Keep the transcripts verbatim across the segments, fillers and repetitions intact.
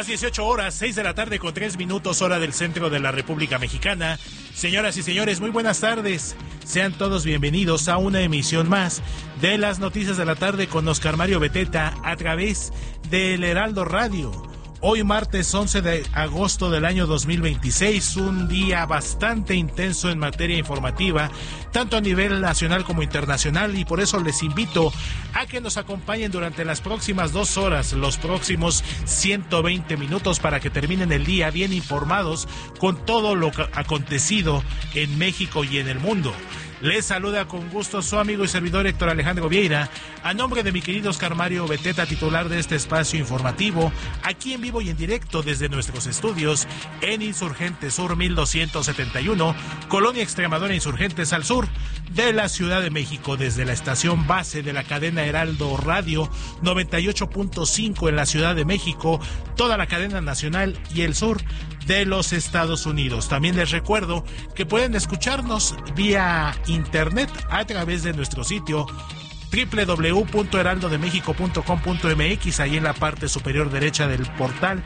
Las dieciocho horas, seis de la tarde con tres minutos, hora del centro de la República Mexicana. Señoras y señores, muy buenas tardes. Sean todos bienvenidos a una emisión más de las noticias de la tarde con Oscar Mario Beteta a través del Heraldo Radio. Hoy martes once de agosto del año dos mil veintiséis, un día bastante intenso en materia informativa, tanto a nivel nacional como internacional, y por eso les invito a que nos acompañen durante las próximas dos horas, los próximos ciento veinte minutos, para que terminen el día bien informados con todo lo acontecido en México y en el mundo. Les saluda con gusto su amigo y servidor Héctor Alejandro Vieira, a nombre de mi querido Oscar Mario Beteta, titular de este espacio informativo, aquí en vivo y en directo desde nuestros estudios en Insurgentes Sur mil doscientos setenta y uno, Colonia Extremadura Insurgentes al sur de la Ciudad de México, desde la estación base de la cadena Heraldo Radio noventa y ocho punto cinco en la Ciudad de México, toda la cadena nacional y el sur de los Estados Unidos. También les recuerdo que pueden escucharnos vía internet a través de nuestro sitio doble u doble u doble u punto heraldo de méxico punto com punto m x. Ahí en la parte superior derecha del portal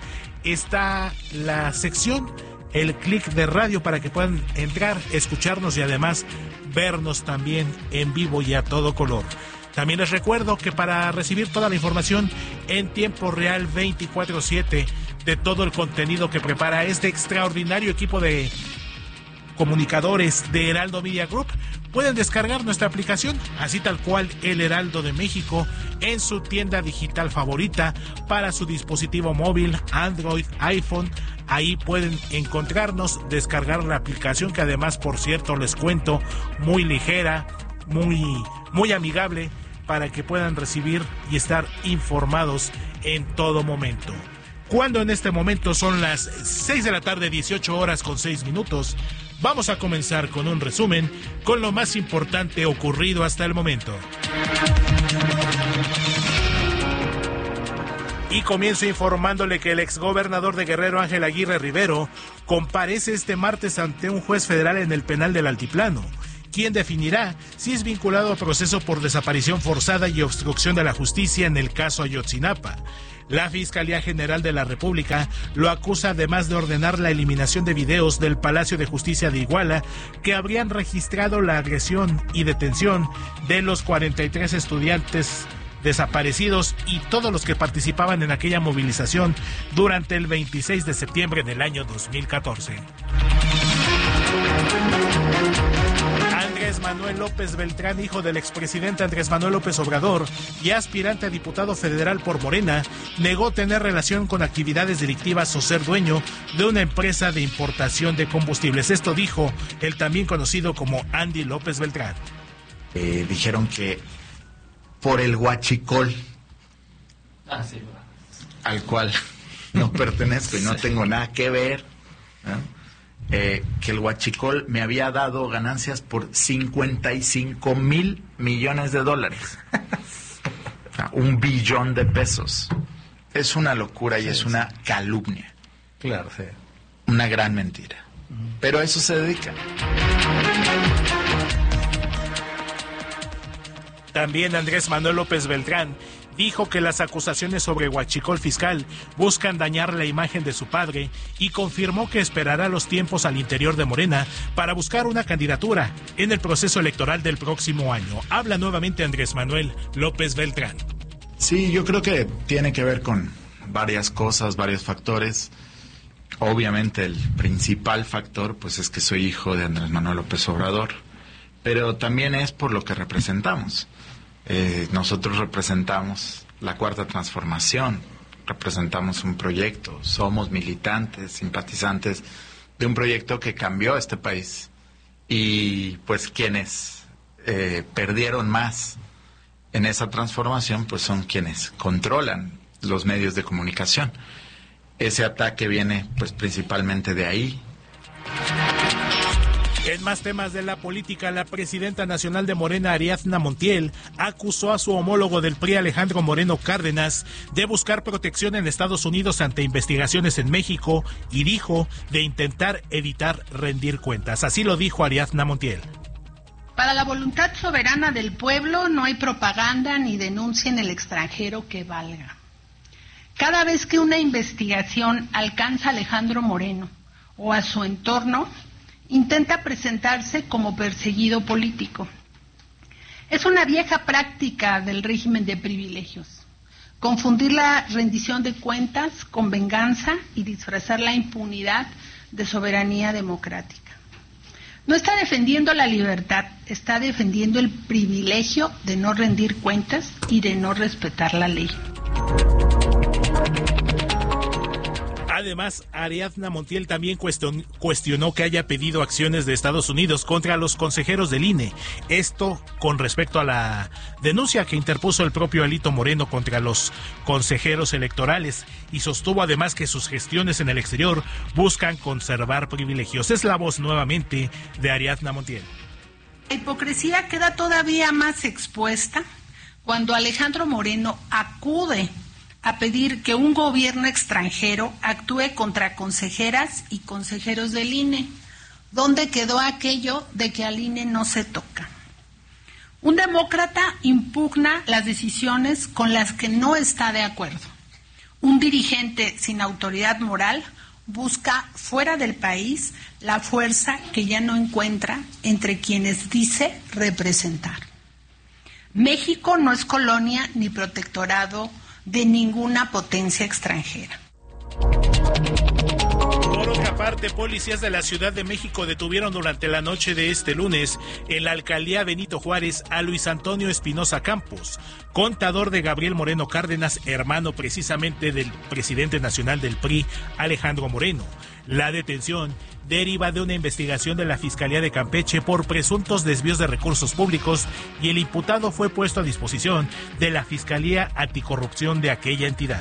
está la sección, el clic de radio, para que puedan entrar, escucharnos y además vernos también en vivo y a todo color. También les recuerdo que para recibir toda la información en tiempo real veinticuatro siete de todo el contenido que prepara este extraordinario equipo de comunicadores de Heraldo Media Group, pueden descargar nuestra aplicación, así tal cual El Heraldo de México, en su tienda digital favorita para su dispositivo móvil, Android, iPhone. Ahí pueden encontrarnos, descargar la aplicación, que además, por cierto, les cuento, muy ligera, muy, muy amigable, para que puedan recibir y estar informados en todo momento. Cuando en este momento son las seis de la tarde, dieciocho horas con seis minutos, vamos a comenzar con un resumen con lo más importante ocurrido hasta el momento. Y comienzo informándole que el exgobernador de Guerrero, Ángel Aguirre Rivero, comparece este martes ante un juez federal en el penal del Altiplano, quien definirá si es vinculado a proceso por desaparición forzada y obstrucción de la justicia en el caso Ayotzinapa. La Fiscalía General de la República lo acusa además de ordenar la eliminación de videos del Palacio de Justicia de Iguala que habrían registrado la agresión y detención de los cuarenta y tres estudiantes desaparecidos y todos los que participaban en aquella movilización durante el veintiséis de septiembre del año dos mil catorce. Andrés Manuel López Beltrán, hijo del expresidente Andrés Manuel López Obrador y aspirante a diputado federal por Morena, negó tener relación con actividades delictivas o ser dueño de una empresa de importación de combustibles. Esto dijo el también conocido como Andy López Beltrán. Eh, dijeron que por el huachicol, ah, sí, al cual no pertenezco y no tengo nada que ver, ¿no? Eh, que el huachicol me había dado ganancias por cincuenta y cinco mil millones de dólares. O sea, un billón de pesos. Es una locura y sí, es una calumnia. Claro, sí. Una gran mentira. Uh-huh. Pero a eso se dedica. También Andrés Manuel López Beltrán dijo que las acusaciones sobre huachicol fiscal buscan dañar la imagen de su padre y confirmó que esperará los tiempos al interior de Morena para buscar una candidatura en el proceso electoral del próximo año. Habla nuevamente Andrés Manuel López Beltrán. Sí, yo creo que tiene que ver con varias cosas, varios factores. Obviamente el principal factor pues es que soy hijo de Andrés Manuel López Obrador, pero también es por lo que representamos. Eh, nosotros representamos la Cuarta Transformación, representamos un proyecto, somos militantes, simpatizantes de un proyecto que cambió este país y pues quienes eh, perdieron más en esa transformación pues son quienes controlan los medios de comunicación. Ese ataque viene pues principalmente de ahí. En más temas de la política, la presidenta nacional de Morena, Ariadna Montiel, acusó a su homólogo del P R I, Alejandro Moreno Cárdenas, de buscar protección en Estados Unidos ante investigaciones en México y dijo de intentar evitar rendir cuentas. Así lo dijo Ariadna Montiel. Para la voluntad soberana del pueblo no hay propaganda ni denuncia en el extranjero que valga. Cada cada vez que una investigación alcanza a Alejandro Moreno o a su entorno, intenta presentarse como perseguido político. Es una vieja práctica del régimen de privilegios, confundir la rendición de cuentas con venganza y disfrazar la impunidad de soberanía democrática. No está defendiendo la libertad, está defendiendo el privilegio de no rendir cuentas y de no respetar la ley. Además, Ariadna Montiel también cuestionó, cuestionó que haya pedido acciones de Estados Unidos contra los consejeros del I N E. Esto con respecto a la denuncia que interpuso el propio Alito Moreno contra los consejeros electorales, y sostuvo además que sus gestiones en el exterior buscan conservar privilegios. Es la voz nuevamente de Ariadna Montiel. La hipocresía queda todavía más expuesta cuando Alejandro Moreno acude a pedir que un gobierno extranjero actúe contra consejeras y consejeros del I N E. ¿Dónde quedó aquello de que al I N E no se toca? Un demócrata impugna las decisiones con las que no está de acuerdo. Un dirigente sin autoridad moral busca fuera del país la fuerza que ya no encuentra entre quienes dice representar. México no es colonia ni protectorado de ninguna potencia extranjera. Por otra parte, policías de la Ciudad de México detuvieron durante la noche de este lunes en la alcaldía Benito Juárez a Luis Antonio Espinosa Campos, contador de Gabriel Moreno Cárdenas, hermano precisamente del presidente nacional del P R I, Alejandro Moreno. La detención deriva de una investigación de la Fiscalía de Campeche por presuntos desvíos de recursos públicos, y el imputado fue puesto a disposición de la Fiscalía Anticorrupción de aquella entidad.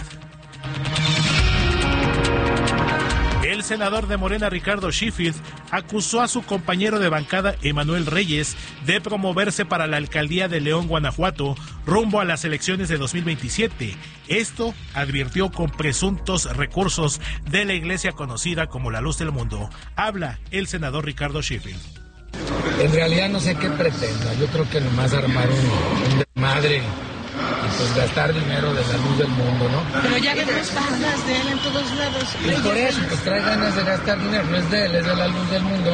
El senador de Morena, Ricardo Sheffield, acusó a su compañero de bancada, Emanuel Reyes, de promoverse para la alcaldía de León, Guanajuato, rumbo a las elecciones de dos mil veintisiete. Esto, advirtió, con presuntos recursos de la iglesia conocida como la Luz del Mundo. Habla el senador Ricardo Sheffield. En realidad no sé qué pretenda. Yo creo que nomás armar un, un desmadre y pues gastar dinero de la Luz del Mundo, ¿no? Pero ya vemos bandas de él en todos lados. Y por eso, pues trae ganas de gastar dinero. No es de él, es de la Luz del Mundo.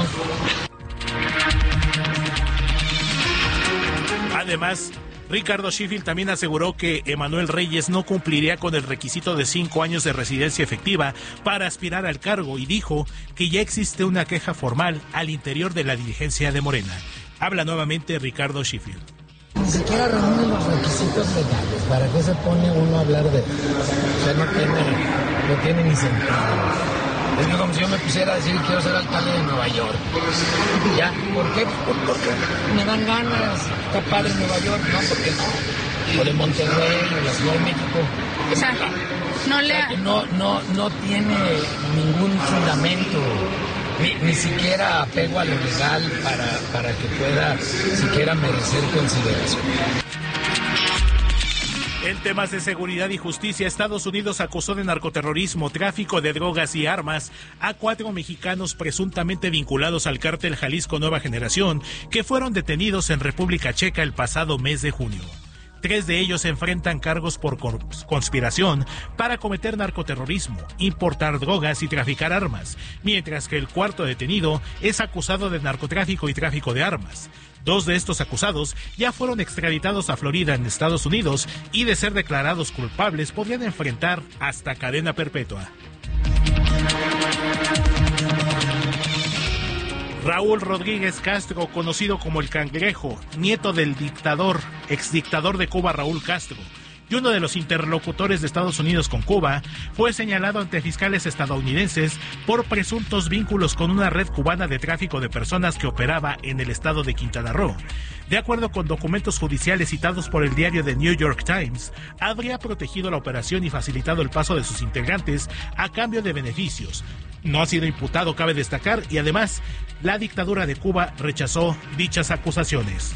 Además, Ricardo Sheffield también aseguró que Emanuel Reyes no cumpliría con el requisito de cinco años de residencia efectiva para aspirar al cargo, y dijo que ya existe una queja formal al interior de la dirigencia de Morena. Habla nuevamente Ricardo Sheffield. Ni siquiera reúne los requisitos legales. ¿Para qué se pone uno a hablar de...? O sea, no tiene, no tiene ni sentido. Es que como si yo me pusiera a decir que quiero ser alcalde de Nueva York. ¿Ya? ¿Por qué? Por, porque me dan ganas. Está padre Nueva York, ¿no? Porque no. O de Monterrey, o la Ciudad de México. O sea, no le... O sea, que no, no, no tiene ningún fundamento. Ni, ni siquiera apego a lo legal para, para que pueda siquiera merecer consideración. En temas de seguridad y justicia, Estados Unidos acusó de narcoterrorismo, tráfico de drogas y armas a cuatro mexicanos presuntamente vinculados al cártel Jalisco Nueva Generación, que fueron detenidos en República Checa el pasado mes de junio. Tres de ellos enfrentan cargos por conspiración para cometer narcoterrorismo, importar drogas y traficar armas, mientras que el cuarto detenido es acusado de narcotráfico y tráfico de armas. Dos de estos acusados ya fueron extraditados a Florida, en Estados Unidos, y de ser declarados culpables podrían enfrentar hasta cadena perpetua. Raúl Rodríguez Castro, conocido como el Cangrejo, nieto del dictador, exdictador de Cuba Raúl Castro, y uno de los interlocutores de Estados Unidos con Cuba, fue señalado ante fiscales estadounidenses por presuntos vínculos con una red cubana de tráfico de personas que operaba en el estado de Quintana Roo. De acuerdo con documentos judiciales citados por el diario The New York Times, habría protegido la operación y facilitado el paso de sus integrantes a cambio de beneficios. No ha sido imputado, cabe destacar, y además, la dictadura de Cuba rechazó dichas acusaciones.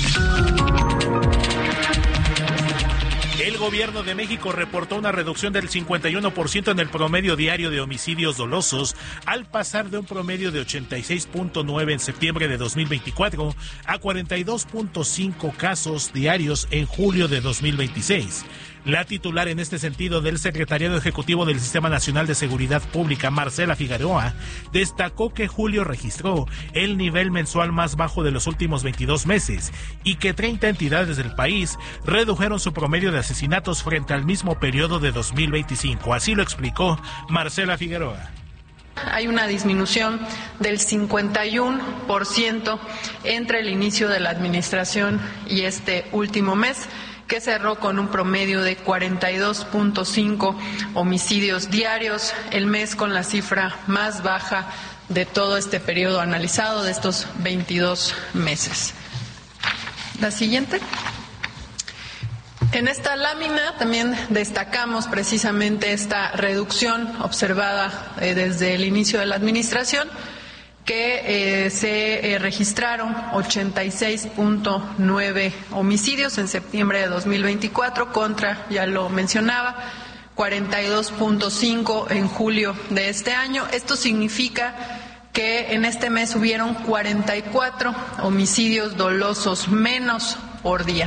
El gobierno de México reportó una reducción del cincuenta y uno por ciento en el promedio diario de homicidios dolosos, al pasar de un promedio de ochenta y seis punto nueve en septiembre de dos mil veinticuatro a cuarenta y dos punto cinco casos diarios en julio de dos mil veintiséis. La titular en este sentido del Secretariado Ejecutivo del Sistema Nacional de Seguridad Pública, Marcela Figueroa, destacó que julio registró el nivel mensual más bajo de los últimos veintidós meses y que treinta entidades del país redujeron su promedio de asesinatos frente al mismo periodo de dos mil veinticinco. Así lo explicó Marcela Figueroa. Hay una disminución del cincuenta y uno por ciento entre el inicio de la administración y este último mes, que cerró con un promedio de cuarenta y dos punto cinco homicidios diarios, el mes con la cifra más baja de todo este periodo analizado, de estos veintidós meses. La siguiente. En esta lámina también destacamos precisamente esta reducción observada eh, desde el inicio de la administración, que eh, se eh, registraron ochenta y seis punto nueve homicidios en septiembre de dos mil veinticuatro contra, ya lo mencionaba, cuarenta y dos punto cinco en julio de este año. Esto significa que en este mes hubieron cuarenta y cuatro homicidios dolosos menos por día.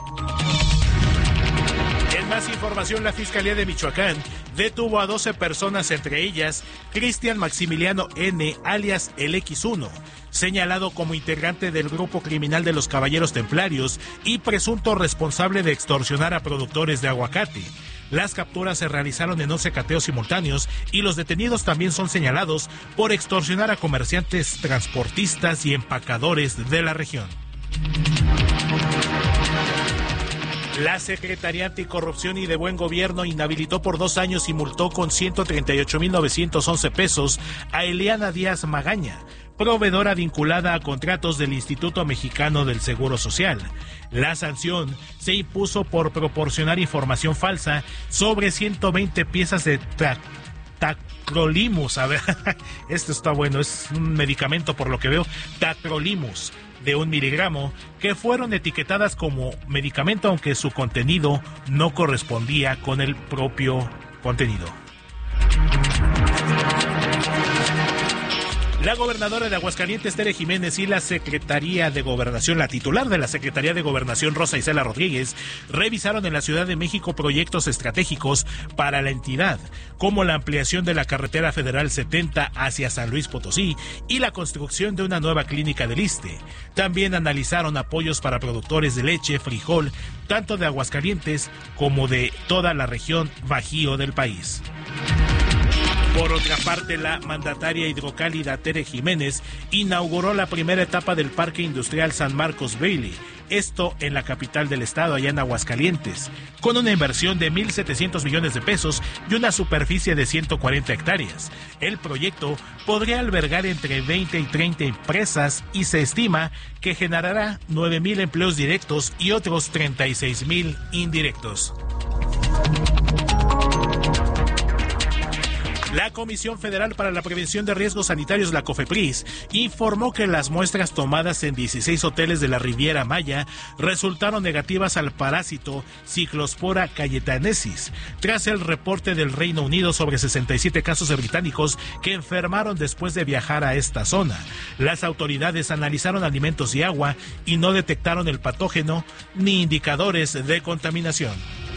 En más información, la Fiscalía de Michoacán detuvo a doce personas, entre ellas Cristian Maximiliano N., alias el equis uno, señalado como integrante del grupo criminal de los Caballeros Templarios y presunto responsable de extorsionar a productores de aguacate. Las capturas se realizaron en once cateos simultáneos y los detenidos también son señalados por extorsionar a comerciantes, transportistas y empacadores de la región. La Secretaría Anticorrupción y de Buen Gobierno inhabilitó por dos años y multó con ciento treinta y ocho mil novecientos once pesos a Eliana Díaz Magaña, proveedora vinculada a contratos del Instituto Mexicano del Seguro Social. La sanción se impuso por proporcionar información falsa sobre ciento veinte piezas de tra- tacrolimus. A ver, esto está bueno, es un medicamento por lo que veo, tacrolimus, de un miligramo, que fueron etiquetadas como medicamento, aunque su contenido no correspondía con el propio contenido. La gobernadora de Aguascalientes, Tere Jiménez, y la Secretaría de Gobernación, la titular de la Secretaría de Gobernación, Rosa Isela Rodríguez, revisaron en la Ciudad de México proyectos estratégicos para la entidad, como la ampliación de la carretera federal setenta hacia San Luis Potosí y la construcción de una nueva clínica del ISSSTE. También analizaron apoyos para productores de leche, frijol, tanto de Aguascalientes como de toda la región Bajío del país. Por otra parte, la mandataria hidrocálida Tere Jiménez inauguró la primera etapa del Parque Industrial San Marcos Bailey, esto en la capital del estado, allá en Aguascalientes, con una inversión de mil setecientos millones de pesos y una superficie de ciento cuarenta hectáreas. El proyecto podría albergar entre veinte y treinta empresas y se estima que generará nueve mil empleos directos y otros treinta y seis mil indirectos. La Comisión Federal para la Prevención de Riesgos Sanitarios, la COFEPRIS, informó que las muestras tomadas en dieciséis hoteles de la Riviera Maya resultaron negativas al parásito Cyclospora cayetanensis, tras el reporte del Reino Unido sobre sesenta y siete casos de británicos que enfermaron después de viajar a esta zona. Las autoridades analizaron alimentos y agua y no detectaron el patógeno ni indicadores de contaminación.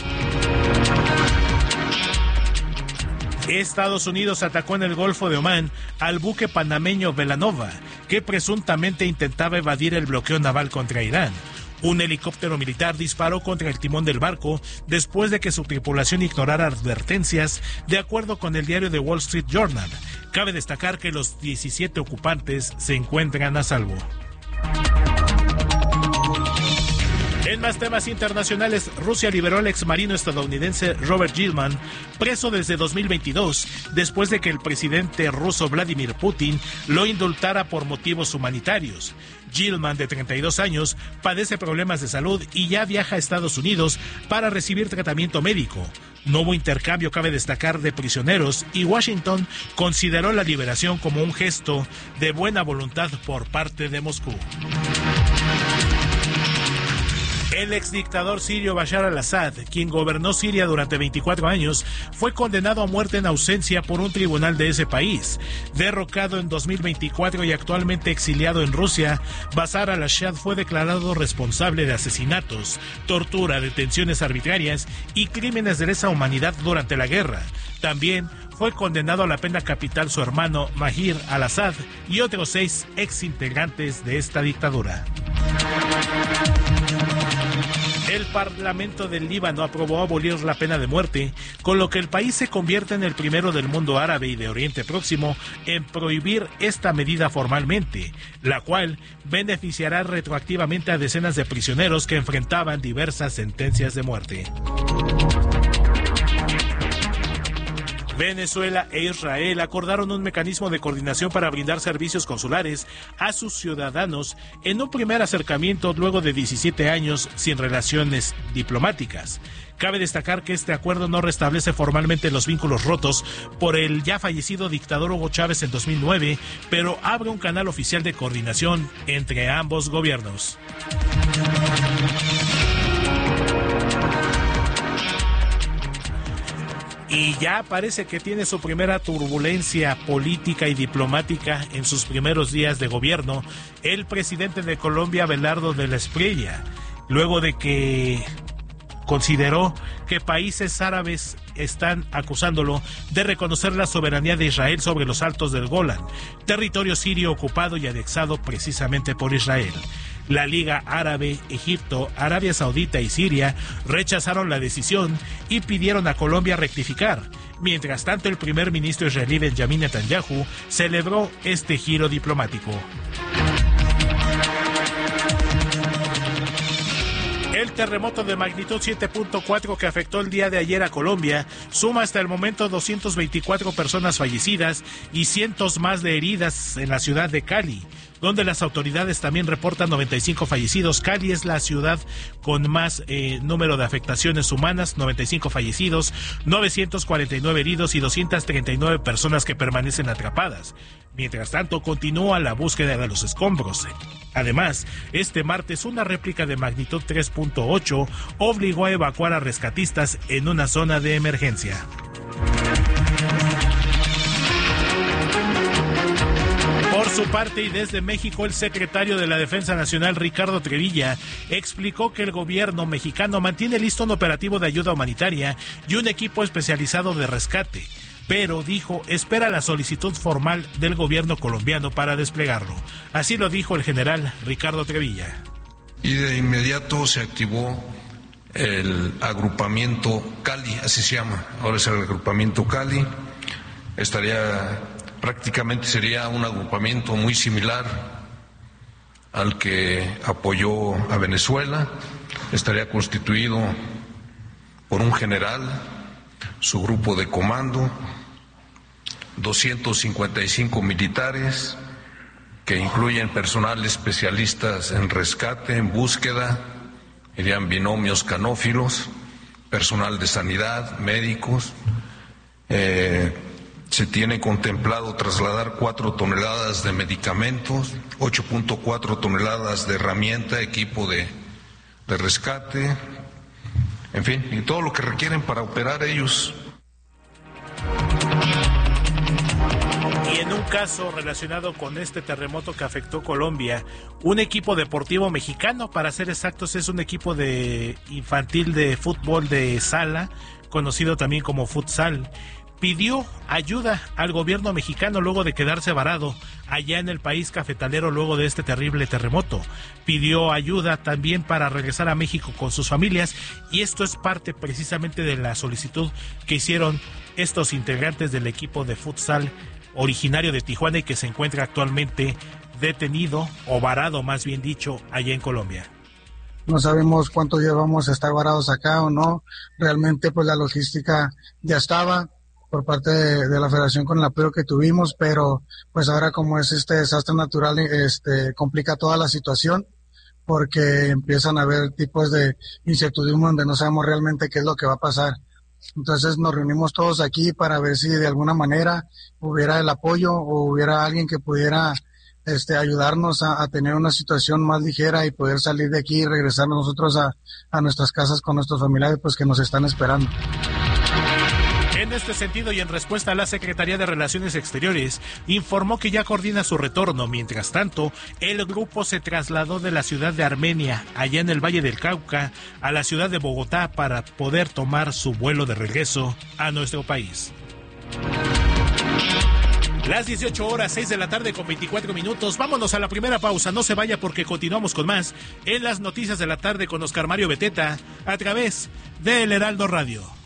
Estados Unidos atacó en el Golfo de Omán al buque panameño Belanova, que presuntamente intentaba evadir el bloqueo naval contra Irán. Un helicóptero militar disparó contra el timón del barco después de que su tripulación ignorara advertencias, de acuerdo con el diario The Wall Street Journal. Cabe destacar que los diecisiete ocupantes se encuentran a salvo. En más temas internacionales, Rusia liberó al exmarino estadounidense Robert Gilman, preso desde dos mil veintidós, después de que el presidente ruso Vladimir Putin lo indultara por motivos humanitarios. Gilman, de treinta y dos años, padece problemas de salud y ya viaja a Estados Unidos para recibir tratamiento médico. No hubo intercambio, cabe destacar, de prisioneros, y Washington consideró la liberación como un gesto de buena voluntad por parte de Moscú. El exdictador sirio Bashar al-Assad, quien gobernó Siria durante veinticuatro años, fue condenado a muerte en ausencia por un tribunal de ese país. Derrocado en dos mil veinticuatro y actualmente exiliado en Rusia, Bashar al-Assad fue declarado responsable de asesinatos, tortura, detenciones arbitrarias y crímenes de lesa humanidad durante la guerra. También fue condenado a la pena capital su hermano Mahir al-Assad y otros seis exintegrantes de esta dictadura. El Parlamento del Líbano aprobó abolir la pena de muerte, con lo que el país se convierte en el primero del mundo árabe y de Oriente Próximo en prohibir esta medida formalmente, la cual beneficiará retroactivamente a decenas de prisioneros que enfrentaban diversas sentencias de muerte. Venezuela e Israel acordaron un mecanismo de coordinación para brindar servicios consulares a sus ciudadanos en un primer acercamiento luego de diecisiete años sin relaciones diplomáticas. Cabe destacar que este acuerdo no restablece formalmente los vínculos rotos por el ya fallecido dictador Hugo Chávez en dos mil nueve, pero abre un canal oficial de coordinación entre ambos gobiernos. Y ya parece que tiene su primera turbulencia política y diplomática en sus primeros días de gobierno el presidente de Colombia, Abelardo de la Espriella, luego de que consideró que países árabes están acusándolo de reconocer la soberanía de Israel sobre los Altos del Golán, territorio sirio ocupado y anexado precisamente por Israel. La Liga Árabe, Egipto, Arabia Saudita y Siria rechazaron la decisión y pidieron a Colombia rectificar. Mientras tanto, el primer ministro israelí Benjamin Netanyahu celebró este giro diplomático. El terremoto de magnitud siete punto cuatro que afectó el día de ayer a Colombia suma hasta el momento doscientas veinticuatro personas fallecidas y cientos más de heridas en la ciudad de Cali, donde las autoridades también reportan noventa y cinco fallecidos. Cali es la ciudad con más eh, número de afectaciones humanas, noventa y cinco fallecidos, novecientos cuarenta y nueve heridos y doscientas treinta y nueve personas que permanecen atrapadas. Mientras tanto, continúa la búsqueda de los escombros. Además, este martes una réplica de magnitud tres punto ocho obligó a evacuar a rescatistas en una zona de emergencia. Por su parte, y desde México, el secretario de la Defensa Nacional, Ricardo Trevilla, explicó que el gobierno mexicano mantiene listo un operativo de ayuda humanitaria y un equipo especializado de rescate, pero, dijo, espera la solicitud formal del gobierno colombiano para desplegarlo. Así lo dijo el general Ricardo Trevilla. Y de inmediato se activó el agrupamiento Cali, así se llama, ahora es el agrupamiento Cali. Estaría, prácticamente sería un agrupamiento muy similar al que apoyó a Venezuela. Estaría constituido por un general, su grupo de comando, doscientos cincuenta y cinco militares, que incluyen personal especialistas en rescate, en búsqueda, irían binomios canófilos, personal de sanidad, médicos. Eh, se tiene contemplado trasladar cuatro toneladas de medicamentos, ocho punto cuatro toneladas de herramienta, equipo de, de rescate, en fin, y todo lo que requieren para operar ellos. Y en un caso relacionado con este terremoto que afectó Colombia, un equipo deportivo mexicano, para ser exactos, es un equipo de infantil de fútbol de sala, conocido también como futsal, pidió ayuda al gobierno mexicano luego de quedarse varado allá en el país cafetalero luego de este terrible terremoto. Pidió ayuda también para regresar a México con sus familias, y esto es parte precisamente de la solicitud que hicieron estos integrantes del equipo de futsal originario de Tijuana y que se encuentra actualmente detenido o varado, más bien dicho, allá en Colombia. No sabemos cuánto días vamos a estar varados acá o no. Realmente pues la logística ya estaba por parte de, de la federación con el apoyo que tuvimos, pero pues ahora como es este desastre natural, este complica toda la situación, porque empiezan a haber tipos de incertidumbre donde no sabemos realmente qué es lo que va a pasar. Entonces nos reunimos todos aquí para ver si de alguna manera hubiera el apoyo o hubiera alguien que pudiera este, ayudarnos a, a tener una situación más ligera y poder salir de aquí y regresar nosotros a, a nuestras casas con nuestros familiares, pues que nos están esperando. En este sentido y en respuesta a la Secretaría de Relaciones Exteriores, informó que ya coordina su retorno. Mientras tanto, el grupo se trasladó de la ciudad de Armenia, allá en el Valle del Cauca, a la ciudad de Bogotá para poder tomar su vuelo de regreso a nuestro país. Las dieciocho horas, seis de la tarde con veinticuatro minutos. Vámonos a la primera pausa. No se vaya porque continuamos con más en las noticias de la tarde con Oscar Mario Beteta a través de El Heraldo Radio.